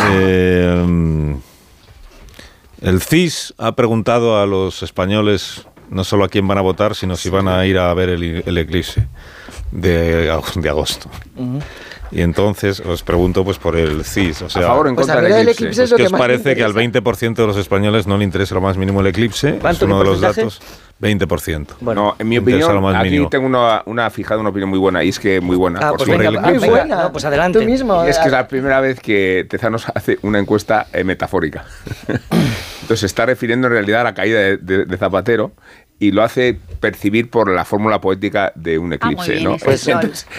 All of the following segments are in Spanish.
El CIS ha preguntado a los españoles no solo a quién van a votar, sino si van a ir a ver el eclipse de agosto. Uh-huh. Y entonces os pregunto pues por el CIS, o sea, a favor o en contra del eclipse. ¿Qué os parece que al 20% de los españoles no le interesa lo más mínimo el eclipse? Es uno de los datos. 20%. Bueno, en mi opinión, aquí mínimo. Tengo una opinión muy buena, y es que muy buena. Pues venga, muy buena. No, pues adelante. Tú mismo. Es que es la primera vez que Tezanos hace una encuesta metafórica. Entonces se está refiriendo en realidad a la caída de Zapatero, y lo hace percibir por la fórmula poética de un eclipse, bien, ¿no? Pues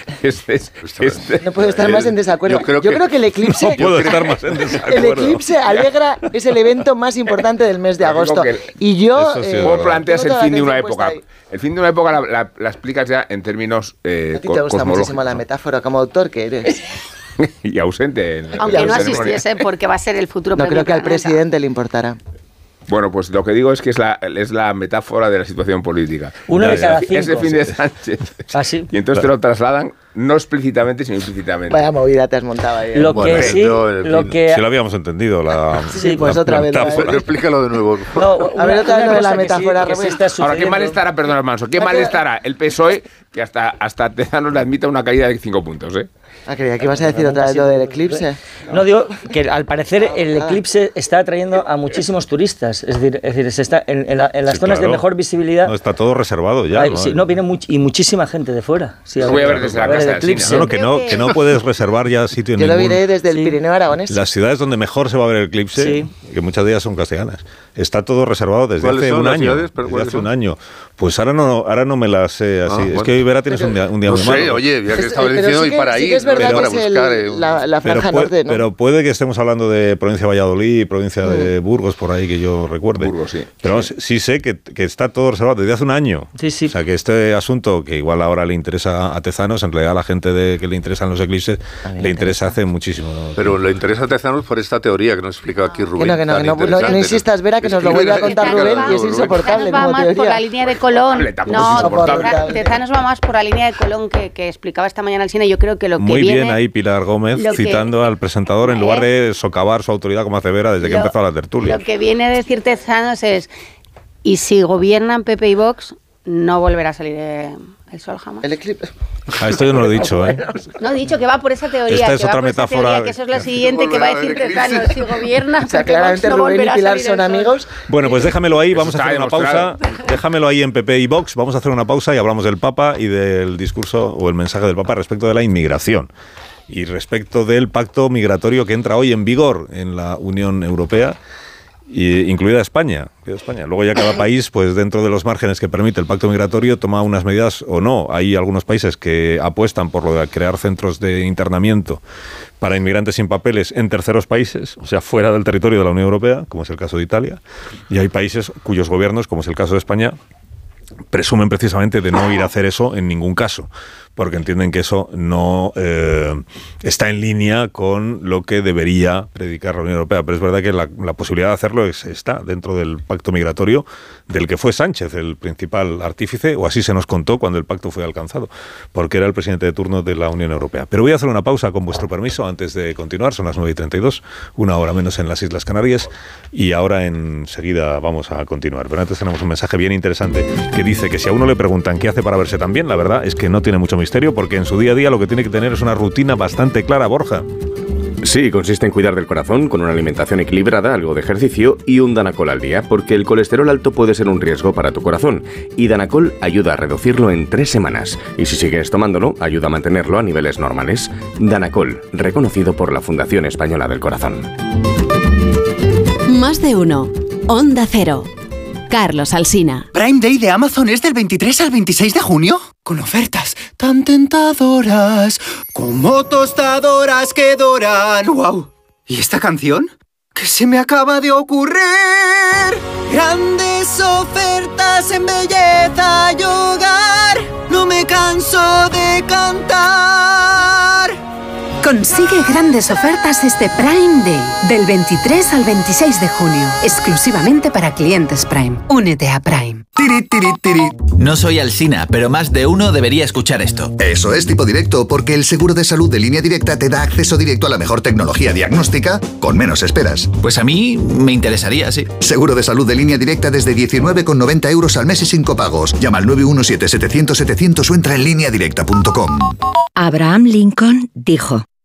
no puedo estar más en desacuerdo. Yo creo que el eclipse... No puedo estar más en desacuerdo. El eclipse alegra, es el evento más importante del mes de agosto. Y yo... ¿Cómo planteas el fin de una época? El fin de una época la explicas ya en términos cosmológicos. A ti te gusta muchísimo la metáfora, como autor que eres. Y ausente. Aunque no asistiese, porque va a a el futuro. No creo que al presidente le importará. Bueno, pues lo que digo es que es la metáfora de la situación política. Uno de cada 5. Es el fin de Sánchez. ¿Ah, sí? Y entonces te lo trasladan, no explícitamente, sino implícitamente. Vaya movida te has montado ahí. Lo que sí, sí lo habamos entendido. Sí, pues otra vez. Explícalo de nuevo. No, a ver, otra vez de la metáfora. Ahora, ¿qué mal estará, perdón, Manso, qué mal estará el PSOE que hasta Tezanos le admita una caída de 5 puntos, ¿eh? Creía que ibas a decir otra vez lo del eclipse. No, digo que al parecer el eclipse está atrayendo a muchísimos turistas. Es decir se está en las zonas de mejor visibilidad. No, está todo reservado ya. Viene muchísima gente de fuera. Sí, voy a ver desde la casa del eclipse. Que no puedes reservar ya sitio en ningún... Yo lo diré desde el Pirineo Aragonés. Las ciudades donde mejor se va a ver el eclipse, que muchas de ellas son castellanas, está todo reservado desde hace un año. Desde hace un año. Pues ahora no me las sé así. Es que hoy, Vera, tienes un día muy malo. Oye, ya que estabas diciendo y para ahí. Es verdad que es la franja norte, ¿no? Pero puede que estemos hablando de provincia de Valladolid, provincia de Burgos, por ahí que yo recuerde. Burgos, sí. Pero sí sé que está todo reservado desde hace un año. Sí. O sea, que este asunto, que igual ahora le interesa a Tezanos, en realidad a la gente que le interesan los eclipses, le interesa hace muchísimo. ¿No? Pero le interesa a Tezanos por esta teoría que nos explica aquí Rubén. No insistas, Vera, que nos lo vuelve a contar Rubén, y es insoportable. Tezanos va más por la línea de Colón. Tezanos va más por la línea de Colón que explicaba esta mañana el cine. Yo creo que lo que muy viene... bien ahí Pilar Gómez citando al presentador en lugar de socavar su autoridad como hace Vera desde que empezó la tertulia. Lo que viene a decir Tezanos es: y si gobiernan PP y Vox, no volverá a salir el sol jamás. El eclipse. Esto yo no lo he dicho, ¿eh? No he dicho que va por esa teoría. Esta es otra metáfora. Que eso es la siguiente que va a decir Tezanos. Si gobiernan, o sea, claramente Rubén y Pilar son amigos. Bueno, pues déjamelo ahí, vamos a hacer una pausa. Déjamelo ahí en PP y Vox. Vamos a hacer una pausa y hablamos del Papa y del discurso o el mensaje del Papa respecto de la inmigración. Y respecto del pacto migratorio que entra hoy en vigor en la Unión Europea, incluida España. Luego ya cada país, pues dentro de los márgenes que permite el pacto migratorio, toma unas medidas o no. Hay algunos países que apuestan por lo de crear centros de internamiento para inmigrantes sin papeles en terceros países, o sea, fuera del territorio de la Unión Europea, como es el caso de Italia. Y hay países cuyos gobiernos, como es el caso de España, presumen precisamente de no ir a hacer eso en ningún caso, porque entienden que eso no está en línea con lo que debería predicar la Unión Europea. Pero es verdad que la posibilidad de hacerlo está dentro del pacto migratorio del que fue Sánchez el principal artífice, o así se nos contó cuando el pacto fue alcanzado, porque era el presidente de turno de la Unión Europea. Pero voy a hacer una pausa, con vuestro permiso, antes de continuar. Son las 9:32, una hora menos en las Islas Canarias, y ahora enseguida vamos a continuar. Pero antes tenemos un mensaje bien interesante que dice que si a uno le preguntan qué hace para verse tan bien, la verdad es que no tiene mucho misterio, porque en su día a día lo que tiene que tener es una rutina bastante clara, Borja. Sí, consiste en cuidar del corazón con una alimentación equilibrada, algo de ejercicio y un Danacol al día, porque el colesterol alto puede ser un riesgo para tu corazón, y Danacol ayuda a reducirlo en 3 semanas. Y si sigues tomándolo, ayuda a mantenerlo a niveles normales. Danacol, reconocido por la Fundación Española del Corazón. Más de uno. Onda Cero. Carlos Alsina. Prime Day de Amazon es del 23 al 26 de junio. Con ofertas tan tentadoras como tostadoras que doran. ¡Wow! ¿Y esta canción? ¿Qué se me acaba de ocurrir? Grandes ofertas en belleza y hogar. No me canso de cantar. Consigue grandes ofertas este Prime Day, del 23 al 26 de junio, exclusivamente para clientes Prime. Únete a Prime. Tiri, tiri, tiri. No soy Alsina, pero más de uno debería escuchar esto. Eso es Tipo Directo, porque el seguro de salud de Línea Directa te da acceso directo a la mejor tecnología diagnóstica con menos esperas. Pues a mí me interesaría, sí. Seguro de salud de Línea Directa desde 19,90 € al mes y sin copagos. Llama al 917-700-700 o entra en lineadirecta.com. Abraham Lincoln dijo: